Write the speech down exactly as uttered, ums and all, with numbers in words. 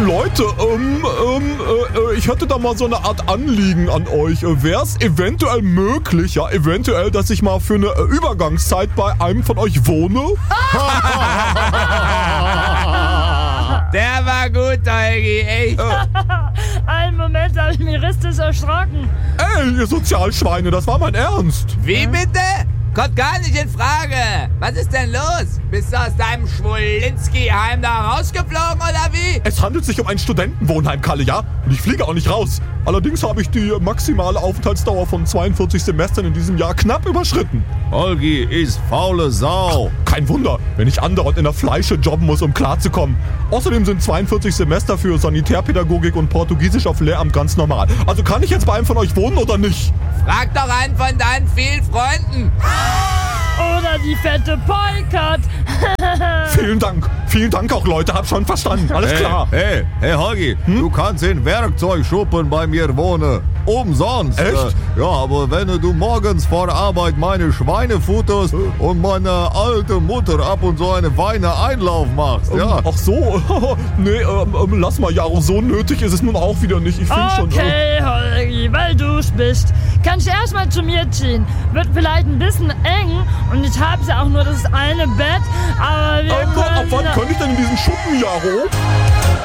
Leute, ähm, ähm, äh, ich hätte da mal so eine Art Anliegen an euch. Wäre es eventuell möglich, ja, eventuell, dass ich mal für eine äh, Übergangszeit bei einem von euch wohne? Der war gut, Holgi, echt. Äh, Einen Moment, da habe ich mich richtig erschrocken. ey, ihr Sozialschweine, das war mein Ernst. Wie bitte? Kommt gar nicht in Frage. Was ist denn los? Bist du aus deinem Schwolinski-Heim da rausgeflogen oder wie? Es handelt sich um ein Studentenwohnheim, Kalle, ja? Und ich fliege auch nicht raus. Allerdings habe ich die maximale Aufenthaltsdauer von zweiundvierzig Semestern in diesem Jahr knapp überschritten. Holgi ist faule Sau. Kein Wunder, wenn ich andauernd in der Fleische jobben muss, um klarzukommen. Außerdem sind zweiundvierzig Semester für Sanitärpädagogik und Portugiesisch auf Lehramt ganz normal. Also kann ich jetzt bei einem von euch wohnen oder nicht? Frag doch einen von deinen vielen Freunden. Oder die fette Polkat. Vielen Dank. Vielen Dank auch, Leute. Hab schon verstanden. Alles Hey, klar. hey, hey Holgi, du kannst in Werkzeugschuppen bei mir wohnen. Umsonst. Echt? Äh, Ja, aber wenn du morgens vor Arbeit meine Schweine futterst und meine alte Mutter ab und so eine Weine Einlauf machst, ja. Ähm, Ach so. nee, ähm, ähm, lass mal, Jaro. So nötig ist es nun auch wieder nicht. Ich finde schon... Äh, Okay, Holgi, weil du's bist. Kannst du erstmal zu mir ziehen. Wird vielleicht ein bisschen eng und ich habe ja auch nur das eine Bett, aber wir äh, ab können... wann könnte ich denn in diesen Schuppen, Jaro?